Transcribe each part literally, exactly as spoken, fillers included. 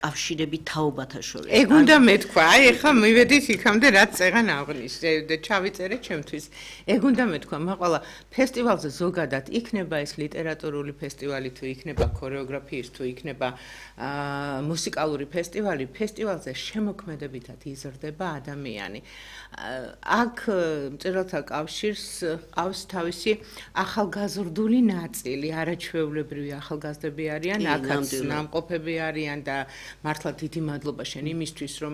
ავშირებით თაობათა შორის. ეგ უნდა მეთქვა, აი ეხლა მივედით იქამდე რაც წეღან აღნიშნე და ჩავიწერე ჩემთვის. ეგ უნდა მეთქვა, მაყვალა ფესტივალზე ზოგადად იქნება ეს ლიტერატურული ფესტივალი თუ იქნება ქორეოგრაფიის თუ იქნება მუსიკალური ფესტივალი, ფესტივალზე შემოქმედებითად იზრდება ადამიანი. აქ მწერალთა კავშირს ყავს თავისი ახალგაზრდული ნაწილი, არაჩვეულებრივი ახალგაზრდები არიან, აქაც ნამყოფები არიან და მართლა დიდი მადლობა შენ იმისთვის რომ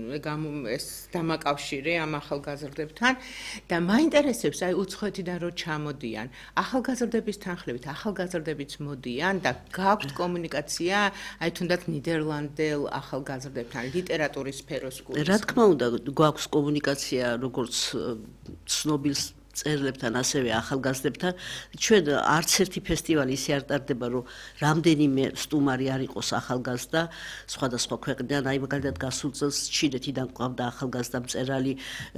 ეს დამაკავშირე ამ ახალგაზრდებთან და მაინტერესებს აი უცხოეთიდან რო ჩამოდიან ახალგაზრდების თანხლებით ახალგაზრდებიც მოდიან და გაქვთ კომუნიკაცია აი თუნდაც ნიდერლანდელ ახალგაზრდებთან ლიტერატურის სფეროს გულისხმობ. რა თქმა უნდა გვაქვს კომუნიკაცია როგორც ცნობილ წერლებთან, ასევე ახალგაზრდებთან. ჩვენ არც ერთი ფესტივალი ისე არ ტარდება, რომ რამდენიმე სტუმარი არ იყოს ახალგაზრდა, სხვადასხვა ქვეყნიდან, აი მაგალითად გასულ წელს ჩინეთიდან ყავდა ახალგაზრდა მწერალი,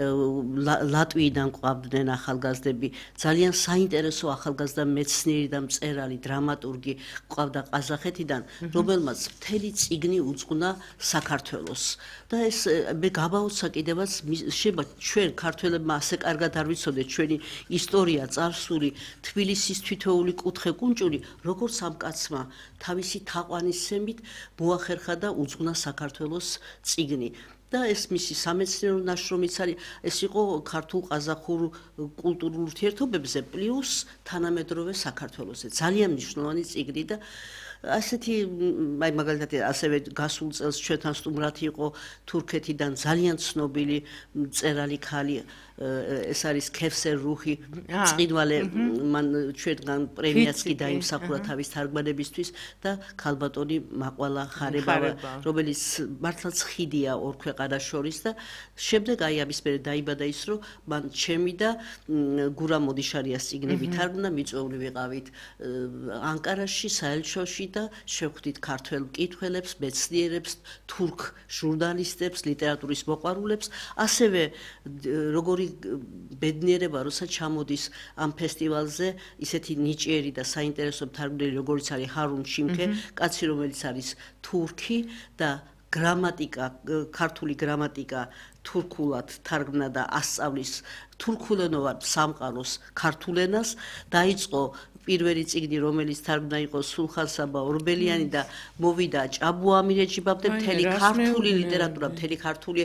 ლატვიიდან ყავდნენ ახალგაზრდები, ძალიან საინტერესო ახალგაზრდა მეცნიერი და მწერალი, დრამატურგი ყავდა ყაზახეთიდან, რომელმაც მთელი წიგნი უძღვნა საქართველოს. და ეს მე გავაუცა კიდევაც შეიძლება ჩვენ ქართველებმა ასე კარგად არ ვიცოდეთ ჩვენი ისტორია, წარსული, თბილისის თითოეული კუთხე კუნჭული, როგორც ამ კაცმა თავისი თაყვანისცემით მოახერხა და უძღვნა საქართველოს წიგნი. და ეს მისი სამეცნიერო ნაშრომიც არის, ეს იყო ქართულ-ყაზახურ კულტურულ ურთიერთობებზე პლუს თანამედროვე საქართველოსზე. ძალიან მნიშვნელოვანი წიგნი და ასეთი აი მაგალითად ასევე გასულ წელს ჩვენთან სტუმრად იყო თურქეთიდან ძალიან ცნობილი მწერალი ქალი ეს არის ქევსერ რუხი წინვალე მან ჩვენგან პრემიაც კი დაიმსახურა თავის თარგმანებისთვის და ქალბატონი მაყვალა ხარებავა რომელიც მართლაც ხიდია ორ ქვეყანას შორის და შემდეგ აი ამის მერე დაიბადა ის რომ მან ჩემი და გურამ მოდიშარიას წიგნები თარგმნა მიწვეული ვიყავით ანკარაში საელჩოში და შევხვდით ქართველ მკითხველებს, მეცნიერებს, თურქ ჟურნალისტებს, ლიტერატურის მოყვარულებს, ასევე როგორი ბედნიერება, როცა ჩამოდის ამ ფესტივალზე ისეთი ნიჭიერი და საინტერესო მთარგმნელი, როგორიც არის ჰარუნ შიმქე, კაცი, რომელიც არის თურქი და გრამატიკა, ქართული გრამატიკა თურქულად თარგმნა და ასწავლის თურქულენოვან სამყაროს ქართულ ენას, დაიწყო პირველი წიგნი, რომელიც თარგმნა იყო სულხან საბა ორბელიანი და მოვიდა ჭაბუ ამირეჯიბამდე მთელი ქართული ლიტერატურა, მთელი ქართული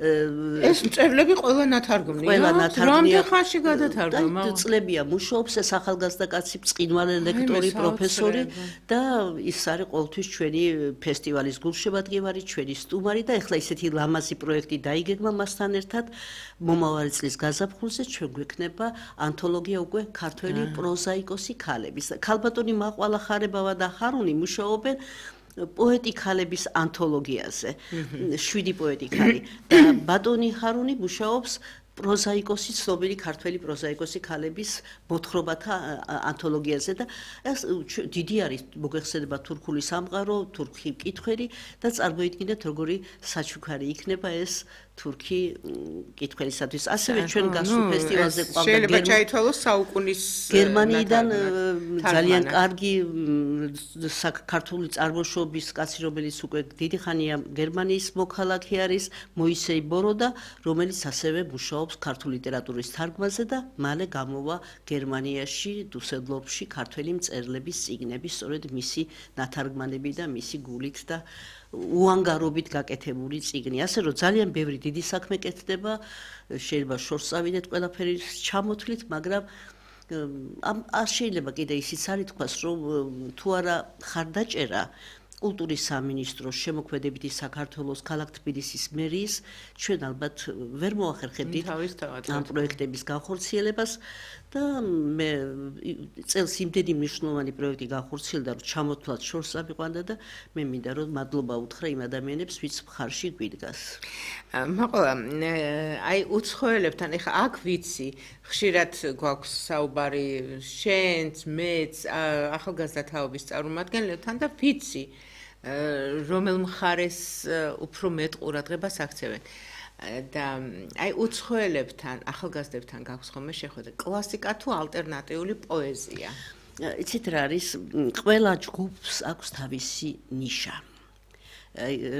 ეს მწერლები ყველა ნათარგმნია. ყველა ნათარგმნია. რამდენ ხანში გადათარგმნა? წლებია მუშაობს ეს ახალგაზრდა კაცი, ბრწყინვალე ლექტორი, პროფესორი და ის არის ყოველთვის ჩვენი ფესტივალის გულშემატკივარი, ჩვენი სტუმარი და ეხლა ისეთი ლამაზი პროექტი დაიგეგმა მასთან ერთად მომავალი წლის გაზაფხულზე ჩვენ გვექნება ანთოლოგია უკვე ქართველი პროზაიკოსი ქალბატონი მაყვალა ხარებავა და ჰარუნი მუშაობენ პოეტი ქალების ანთოლოგიაზე. შვიდი პოეტი ქალი და ბატონი ჰარუნი მუშაობს პროზაიკოსი, ცნობილი ქართველი პროზაიკოსი ქალების მოთხრობათა ანთოლოგიაზე და ეს დიდი არის მოგეხსენება თურქული სამყარო, თურქი მკითხველი და წარმოიდგინეთ როგორი საჩუქარი იქნება ეს თურქი მკითხველისათვის. ასევე ჩვენ გასულ ფესტივალზე ყავდა შეიძლება ჩაითვალოს საუკუნის გერმანიიდან ძალიან კარგი ქართული წარმოშობის კაცი, რომელიც უკვე დიდი ხანია გერმანიის მოქალაქე არის, მოისეი ბოროდა, რომელიც ასევე მუშაობს ქართულ ლიტერატურის თარგმანზე და მალე გამოვა გერმანიაში, დუსელდორფში ქართველი მწერლების წიგნები, სწორედ მისი ნათარგმანები და მისი გულით და უანგარობით გაკეთებული წიგნი. ასე რომ ძალიან ბევრი დიდი საქმე კეთდება, შეიძლება შორს წავიდეთ ყველაფერი ჩამოთვლით, მაგრამ ამ არ შეიძლება კიდე ისიც არ ითქვას, რომ თუ არა ხარდაჭერა კულტურის სამინისტროს შემოქმედებითი საქართველოს ქალაქ თბილისის მერიის ჩვენ ალბათ ვერ მოახერხებდით ამ პროექტების განხორციელებას და მე წელს იმდენი მნიშვნელოვანი პროექტი განხორციელდა რომ ჩამოთვლად შორს ამიყვანდა და მე მინდა რომ მადლობა უთხრა იმ ადამიანებს ვინც მხარში გვიდგას. მაყვალა აი უცხოელებთან ეხა აქ ვიცი ხშირად გვაქვს საუბარი შენც მეც ახალგაზრდა თაობის წარმომადგენლებთან და ვიცი რომელ მხარეს უფრო მეტ ყურადღებას აქცევენ და აი უცხოელებთან ახალგაზრდებთან გაქვს ხოლმე შეხვედრა კლასიკა თუ ალტერნატიული პოეზია. იცით რა არის ყველა ჯგუფს აქვს თავისი ნიშა.